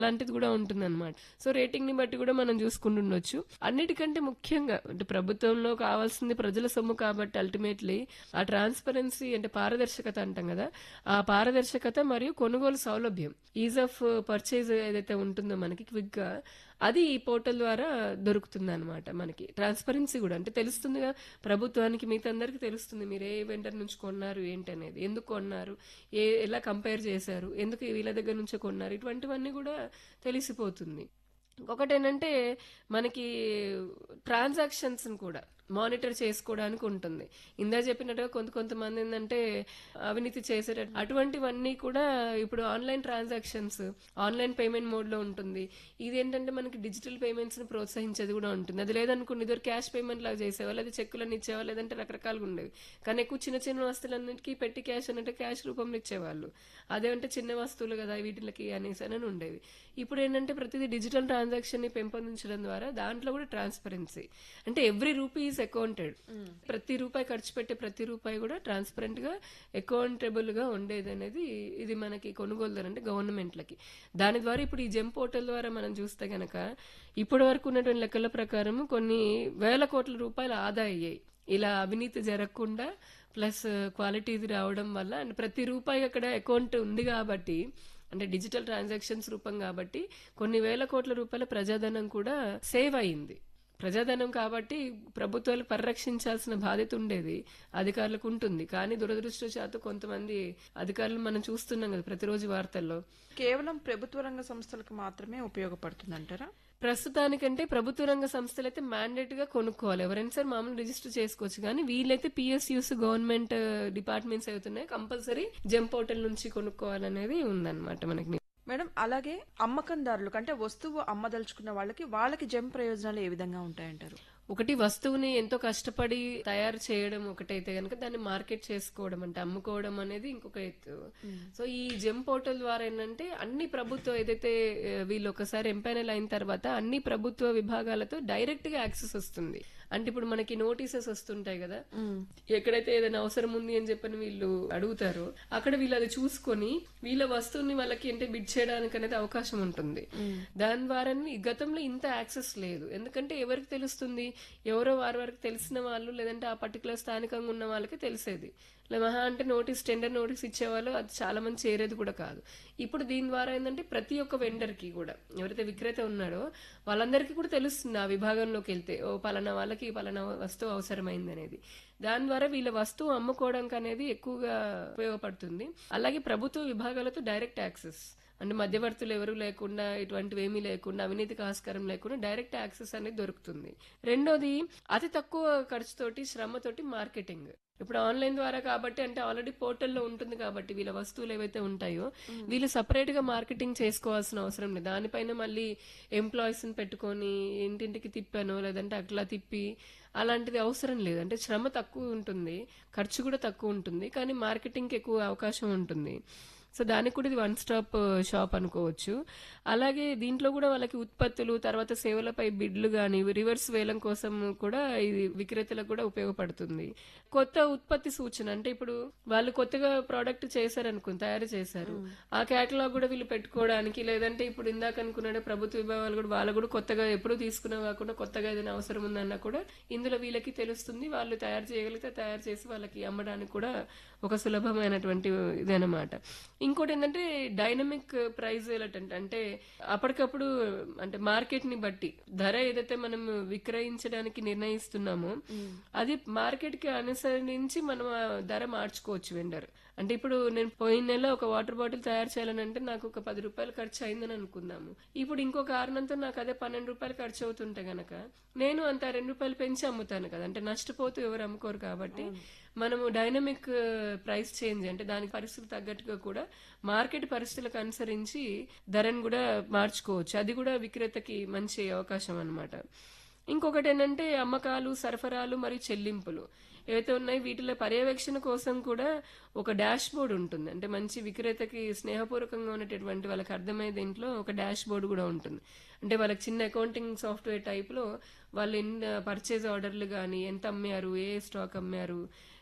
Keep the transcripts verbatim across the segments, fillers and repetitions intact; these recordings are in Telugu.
అలాంటిది కూడా ఉంటుందన్నమాట. సో రేటింగ్‌ని బట్టి కూడా మనం చూసుకుంటుండొచ్చు. అన్నిటికంటే ముఖ్యంగా అంటే ప్రభుత్వంలో కావాల్సింది ప్రజల సొమ్ము కాబట్టి అల్టిమేట్‌లీ ఆ ట్రాన్స్‌పరెన్సీ అంటే పారదర్శకత అంటాం కదా! ఆ పారదర్శకత మరియు కొనుగోలు సౌలభ్యం. ఈజ్ ఆఫ్ పర్చేజ్ ఏదైతే ఉంటుందో మనకి క్విక్‌గా అది ఈ పోర్టల్ ద్వారా దొరుకుతుందన్నమాట మనకి. ట్రాన్స్‌పరెన్సీ కూడా అంటే తెలుస్తుందిగా ప్రభుత్వానికి మిగతా అందరికి తెలుస్తుంది. మీరు ఏ వెండర్ నుంచి కొన్నారు ఏంటనేది. ఎందుకు కొన్నారు? ఏ ఎలా కంపేర్ చేశారు? ఎందుకు వీళ్ళ దగ్గర నుంచే కొన్నారు? ఇటువంటివన్నీ కూడా తెలిసిపోతుంది. ఇంకొకటేంటంటే మనకి ట్రాన్సాక్షన్స్‌ని కూడా మానిటర్ చేసుకోవడానికి ఉంటుంది. ఇందాక చెప్పినట్టుగా కొంత కొంతమంది ఏందంటే అవినీతి చేసేట అటువంటివన్నీ కూడా ఇప్పుడు ఆన్‌లైన్ ట్రాన్సాక్షన్స్, ఆన్‌లైన్ పేమెంట్ మోడ్‌లో ఉంటుంది. ఇదేంటంటే మనకి డిజిటల్ పేమెంట్స్‌ని ప్రోత్సహించేది కూడా ఉంటుంది. అది లేదనుకోండి ఇదివరకు క్యాష్ పేమెంట్ లాగా చేసేవాళ్ళు. లేదా చెక్కులని ఇచ్చేవాళ్ళు లేదంటే రకరకాలుగా ఉండేవి. కానీ ఎక్కువ చిన్న చిన్న వస్తువులన్నిటికీ పెట్టి క్యాష్ అంటే క్యాష్ రూపంలో ఇచ్చేవాళ్ళు. అదేమంటే చిన్న వస్తువులు కదా వీటిలకి అనేసి అని ఉండేవి. ఇప్పుడు ఏంటంటే ప్రతిదీ డిజిటల్ ట్రాన్సాక్షన్ ని పెంపొందించడం ద్వారా దాంట్లో కూడా ట్రాన్స్పరెన్సీ అంటే ఎవ్రీ రూపీ ఈజ్ అకౌంటెడ్. ప్రతి రూపాయి ఖర్చు పెట్టే ప్రతి రూపాయి కూడా ట్రాన్స్పరెంట్ గా అకౌంటబుల్ గా ఉండేది అనేది ఇది మనకి కొనుగోలుదారు అంటే గవర్నమెంట్లకి. దాని ద్వారా ఇప్పుడు ఈ జెమ్ పోర్టల్ ద్వారా మనం చూస్తే గనక ఇప్పటి వరకు ఉన్నటువంటి లెక్కల ప్రకారం కొన్ని వేల కోట్ల రూపాయలు ఆదా అయ్యాయి. ఇలా అవినీతి జరగకుండా ప్లస్ క్వాలిటీ ఇది రావడం వల్ల అండ్ ప్రతి రూపాయి అక్కడ అకౌంట్ ఉంది కాబట్టి అంటే డిజిటల్ ట్రాన్సాక్షన్స్ రూపం కాబట్టి కొన్ని వేల కోట్ల రూపాయల ప్రజాధనం కూడా సేవ్ అయింది. ప్రజాధనం కాబట్టి ప్రభుత్వాలు పరిరక్షించాల్సిన బాధ్యత ఉండేది అధికారులకు ఉంటుంది. కానీ దురదృష్టవశాత్తు కొంతమంది అధికారులు మనం చూస్తున్నాం కదా ప్రతిరోజు వార్తల్లో. కేవలం ప్రభుత్వ రంగ సంస్థలకు మాత్రమే ఉపయోగపడుతుందంటారా? ప్రస్తుతానికంటే ప్రభుత్వ రంగ సంస్థలు అయితే మ్యాండేట్ గా కొనుక్కోవాలి. ఎవరైనా సరే మామూలు రిజిస్టర్ చేసుకోవచ్చు. కానీ వీళ్ళైతే పిఎస్యూస్ గవర్నమెంట్ డిపార్ట్మెంట్స్ అవుతున్నాయి కంపల్సరీ జెమ్ పోర్టల్ నుంచి కొనుక్కోవాలనేది ఉందన్నమాట మనకి. మేడం అలాగే అమ్మకందారులకు అంటే వస్తువు అమ్మదలుచుకున్న వాళ్ళకి వాళ్ళకి జెమ్ ప్రయోజనాలు ఏ విధంగా ఉంటాయంటారు? ఒకటి వస్తువుని ఎంతో కష్టపడి తయారు చేయడం ఒకటైతే గనక దాన్ని మార్కెట్ చేసుకోవడం అంటే అమ్ముకోవడం అనేది ఇంకొక ఎత్తు. సో ఈ జెమ్ పోర్టల్ ద్వారా ఏంటంటే అన్ని ప్రభుత్వ ఏదైతే వీళ్ళు ఒకసారి ఎంపైనల్ అయిన తర్వాత అన్ని ప్రభుత్వ విభాగాలతో డైరెక్ట్ గా యాక్సెస్ వస్తుంది. అంటే ఇప్పుడు మనకి నోటీసెస్ వస్తుంటాయి కదా, ఎక్కడైతే ఏదైనా అవసరం ఉంది అని చెప్పని వీళ్ళు అడుగుతారో అక్కడ వీళ్ళు అది చూసుకొని వీళ్ళ వస్తువుని వాళ్ళకి అంటే బిడ్ చేయడానికి అనేది అవకాశం ఉంటుంది. దాని ద్వారా గతంలో ఇంత యాక్సెస్ లేదు. ఎందుకంటే ఎవరికి తెలుస్తుంది, ఎవరో వారి వరకు తెలిసిన వాళ్ళు లేదంటే ఆ పర్టికులర్ స్థానికంగా ఉన్న వాళ్ళకి తెలిసేది. మహా అంటే నోటీస్ టెండర్ నోటీస్ ఇచ్చేవాళ్ళు అది చాలా మంది చేరేది కూడా కాదు. ఇప్పుడు దీని ద్వారా ఏంటంటే ప్రతి ఒక్క వెండర్ కి కూడా ఎవరైతే విక్రేత ఉన్నాడో వాళ్ళందరికీ కూడా తెలుస్తుంది ఆ విభాగంలోకి వెళ్తే ఓ పలానా వాళ్ళకి పలానా వస్తువు అవసరమైంది అనేది. దాని ద్వారా వీళ్ళ వస్తువు అమ్ముకోవడానికి అనేది ఎక్కువగా ఉపయోగపడుతుంది. అలాగే ప్రభుత్వ విభాగాలతో డైరెక్ట్ యాక్సెస్ అంటే మధ్యవర్తులు ఎవరు లేకుండా ఇటువంటివి ఏమీ లేకుండా అవినీతికి ఆస్కారం లేకుండా డైరెక్ట్ యాక్సెస్ అనేది దొరుకుతుంది. రెండోది అతి తక్కువ ఖర్చుతోటి శ్రమతోటి మార్కెటింగ్. ఇప్పుడు ఆన్లైన్ ద్వారా కాబట్టి అంటే ఆల్రెడీ పోర్టల్లో ఉంటుంది కాబట్టి వీళ్ళ వస్తువులు ఏవైతే ఉంటాయో వీళ్ళు సపరేట్ గా మార్కెటింగ్ చేసుకోవాల్సిన అవసరం లేదు. దానిపైన మళ్ళీ ఎంప్లాయీస్ ని పెట్టుకొని ఇంటింటికి తిప్పాను లేదంటే అట్లా తిప్పి అలాంటిది అవసరం లేదు. అంటే శ్రమ తక్కువ ఉంటుంది, ఖర్చు కూడా తక్కువ ఉంటుంది, కానీ మార్కెటింగ్ కి ఎక్కువ అవకాశం ఉంటుంది. సో దానికి కూడా ఇది వన్ స్టాప్ షాప్ అనుకోవచ్చు. అలాగే దీంట్లో కూడా వాళ్ళకి ఉత్పత్తులు తర్వాత సేవలపై బిడ్లు గాని రివర్స్ వేలం కోసం కూడా ఇది విక్రేతలకు కూడా ఉపయోగపడుతుంది. కొత్త ఉత్పత్తి సూచన అంటే ఇప్పుడు వాళ్ళు కొత్తగా ప్రోడక్ట్ చేశారనుకుని తయారు చేశారు, ఆ కేటలాగ్ కూడా వీళ్ళు పెట్టుకోవడానికి లేదంటే ఇప్పుడు ఇందాక అనుకున్నాడు ప్రభుత్వ విభాగాలు కూడా వాళ్ళు కూడా కొత్తగా ఎప్పుడు తీసుకున్నా కాకుండా కొత్తగా ఏదైనా అవసరం ఉందన్నా కూడా ఇందులో వీళ్ళకి తెలుస్తుంది. వాళ్ళు తయారు చేయగలిగితే తయారు చేసి వాళ్ళకి అమ్మడానికి కూడా ఒక సులభమైనటువంటి ఇదనమాట. ఇంకోటి ఏంటంటే డైనమిక్ ప్రైస్ ఎలటెంట్ అంటే అప్పటికప్పుడు అంటే మార్కెట్ ని బట్టి ధర ఏదైతే మనం విక్రయించడానికి నిర్ణయిస్తున్నామో అది మార్కెట్ కి అనుసరించి మనం ఆ ధర మార్చుకోవచ్చు వెండర్. అంటే ఇప్పుడు నేను పోయిన నెల ఒక వాటర్ బాటిల్ తయారు చేయాలని అంటే నాకు ఒక పది రూపాయలు ఖర్చు అయిందని అనుకుందాము. ఇప్పుడు ఇంకో కారణంతో నాకు అదే పన్నెండు రూపాయలు ఖర్చు అవుతుంటే గనక నేను అంత రెండు రూపాయలు పెంచి అమ్ముతాను కదా, అంటే నష్టపోతూ ఎవరు అమ్ముకోరు. కాబట్టి మనము డైనమిక్ ప్రైస్ చేంజ్ అంటే దానికి పరిస్థితులు తగ్గట్టుగా కూడా మార్కెట్ పరిస్థితులకు అనుసరించి ధరను కూడా మార్చుకోవచ్చు. అది కూడా విక్రేతకి మంచి అవకాశం అన్నమాట. ఇంకొకటి ఏంటంటే అమ్మకాలు, సరఫరాలు మరియు చెల్లింపులు ఏవైతే ఉన్నాయి వీటిలో పర్యవేక్షణ కోసం కూడా ఒక డాష్ బోర్డ్ ఉంటుంది. అంటే మంచి విక్రేతకి స్నేహపూర్వకంగా ఉన్నటువంటి వాళ్ళకి అర్థమయ్యే దీంట్లో ఒక డాష్ బోర్డు కూడా ఉంటుంది. అంటే వాళ్ళకి చిన్న అకౌంటింగ్ సాఫ్ట్వేర్ టైప్ లో వాళ్ళు ఎన్ని పర్చేజ్ ఆర్డర్లు కానీ ఎంత అమ్మారు, ఏ స్టాక్ అమ్మారు,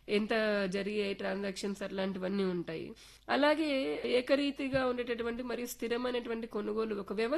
ఎంత జరిగాయి ట్రాన్సాక్షన్స్ అట్లాంటివన్నీ ఉంటాయి. అలాగే ఏకరీతిగా ఉండేటటువంటి మరియు స్థిరమైనటువంటి కొనుగోలు ఒక వ్యవస్థ